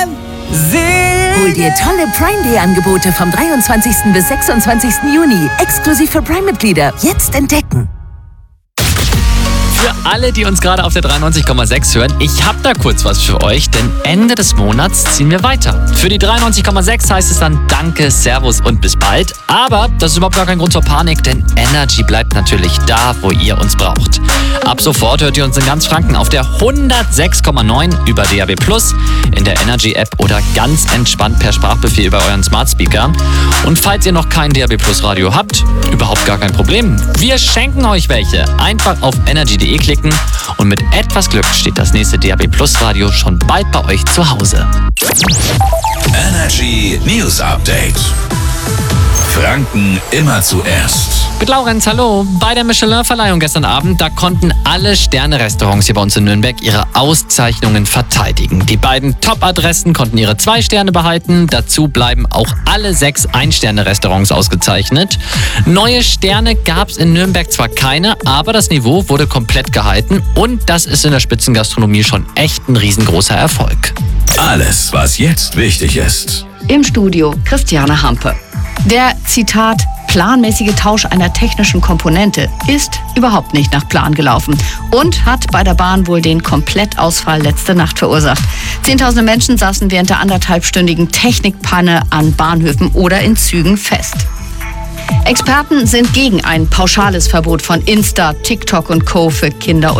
Hol dir tolle Prime Day Angebote vom 23. bis 26. Juni. Exklusiv für Prime-Mitglieder. Jetzt entdecken. Für alle, die uns gerade auf der 93,6 hören, ich habe da kurz was für euch, denn Ende des Monats ziehen wir weiter. Für die 93,6 heißt es dann Danke, Servus und bis bald. Aber das ist überhaupt gar kein Grund zur Panik, denn Energy bleibt natürlich da, wo ihr uns braucht. Ab sofort hört ihr uns in ganz Franken auf der 106,9 über DAB+, in der Energy-App oder ganz entspannt per Sprachbefehl über euren Smart Speaker. Und falls ihr noch kein DAB+ Radio habt, überhaupt gar kein Problem. Wir schenken euch welche. Einfach auf energy.de klicken und mit etwas Glück steht das nächste DAB+ Radio schon bald bei euch zu Hause. Energy News Update. Franken immer zuerst. Mit Laurenz, hallo. Bei der Michelin-Verleihung gestern Abend, da konnten alle Sterne-Restaurants hier bei uns in Nürnberg ihre Auszeichnungen verteidigen. Die beiden Top-Adressen konnten ihre 2 Sterne behalten. Dazu bleiben auch alle 6 Ein-Sterne-Restaurants ausgezeichnet. Neue Sterne gab es in Nürnberg zwar keine, aber das Niveau wurde komplett gehalten und das ist in der Spitzengastronomie schon echt ein riesengroßer Erfolg. Alles, was jetzt wichtig ist. Im Studio Christiane Hampe. Der, Zitat, planmäßige Tausch einer technischen Komponente ist überhaupt nicht nach Plan gelaufen und hat bei der Bahn wohl den Komplettausfall letzte Nacht verursacht. Zehntausende Menschen saßen während der anderthalbstündigen Technikpanne an Bahnhöfen oder in Zügen fest. Experten sind gegen ein pauschales Verbot von Insta, TikTok und Co. für Kinder